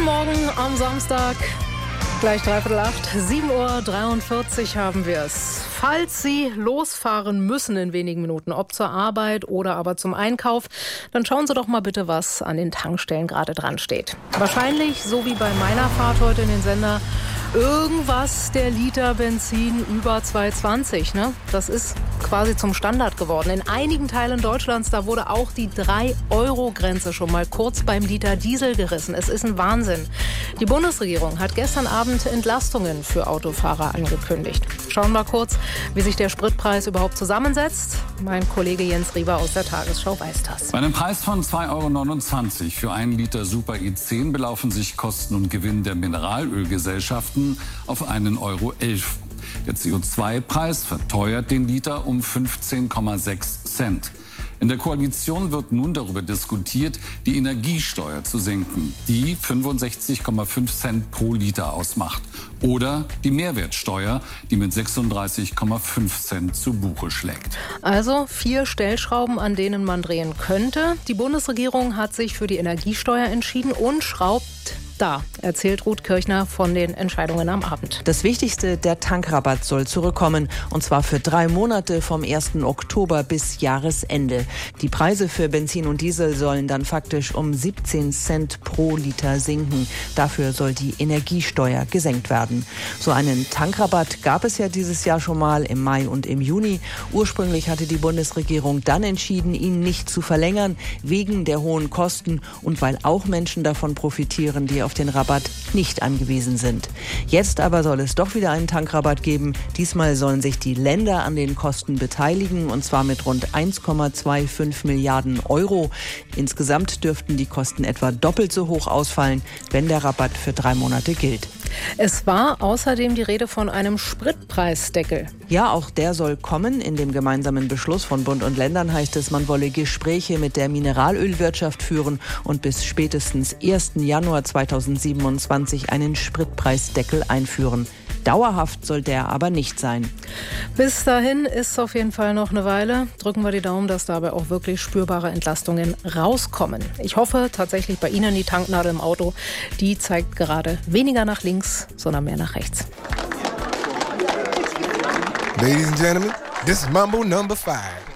Guten Morgen am Samstag, gleich 7:43 Uhr haben wir es. Falls Sie losfahren müssen in wenigen Minuten, ob zur Arbeit oder aber zum Einkauf, dann schauen Sie doch mal bitte, was an den Tankstellen gerade dran steht. Wahrscheinlich, so wie bei meiner Fahrt heute in den Sender, irgendwas der Liter Benzin über 2,20, ne? Das ist quasi zum Standard geworden. In einigen Teilen Deutschlands, da wurde auch die 3-Euro-Grenze schon mal kurz beim Liter Diesel gerissen. Es ist ein Wahnsinn. Die Bundesregierung hat gestern Abend Entlastungen für Autofahrer angekündigt. Schauen wir mal kurz, wie sich der Spritpreis überhaupt zusammensetzt. Mein Kollege Jens Rieber aus der Tagesschau weiß das. Bei einem Preis von 2,29 € für 1 Liter Super E10 belaufen sich Kosten und Gewinn der Mineralölgesellschaften auf 1,11 €. Der CO2-Preis verteuert den Liter um 15,6 Cent. In der Koalition wird nun darüber diskutiert, die Energiesteuer zu senken, die 65,5 Cent pro Liter ausmacht. Oder die Mehrwertsteuer, die mit 36,5 Cent zu Buche schlägt. Also 4 Stellschrauben, an denen man drehen könnte. Die Bundesregierung hat sich für die Energiesteuer entschieden und schraubt da, erzählt Ruth Kirchner von den Entscheidungen am Abend. Das Wichtigste, der Tankrabatt soll zurückkommen. Und zwar für 3 Monate vom 1. Oktober bis Jahresende. Die Preise für Benzin und Diesel sollen dann faktisch um 17 Cent pro Liter sinken. Dafür soll die Energiesteuer gesenkt werden. So einen Tankrabatt gab es ja dieses Jahr schon mal im Mai und im Juni. Ursprünglich hatte die Bundesregierung dann entschieden, ihn nicht zu verlängern, wegen der hohen Kosten und weil auch Menschen davon profitieren, die auf den Rabatt nicht angewiesen sind. Jetzt aber soll es doch wieder einen Tankrabatt geben. Diesmal sollen sich die Länder an den Kosten beteiligen, und zwar mit rund 1,25 Milliarden €. Insgesamt dürften die Kosten etwa doppelt so hoch ausfallen, wenn der Rabatt für 3 Monate gilt. Es war außerdem die Rede von einem Spritpreisdeckel. Ja, auch der soll kommen. In dem gemeinsamen Beschluss von Bund und Ländern heißt es, man wolle Gespräche mit der Mineralölwirtschaft führen und bis spätestens 1. Januar 2027 einen Spritpreisdeckel einführen. Dauerhaft soll der aber nicht sein. Bis dahin ist auf jeden Fall noch eine Weile. Drücken wir die Daumen, dass dabei auch wirklich spürbare Entlastungen rauskommen. Ich hoffe tatsächlich bei Ihnen, die Tanknadel im Auto, die zeigt gerade weniger nach links, sondern mehr nach rechts. Ladies and gentlemen, this is Mambo number 5.